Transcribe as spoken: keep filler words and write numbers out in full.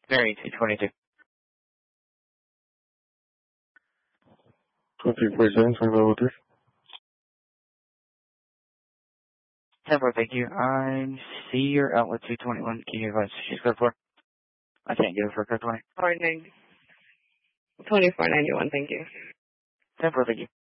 Mary, two twenty-two. twenty forty-seven, twenty level three. ten four, thank you. I see your outlet two twenty-one. Can you advise she's code four? I can't get it for code twenty. twenty-four ninety-one, thank you. ten four, thank you.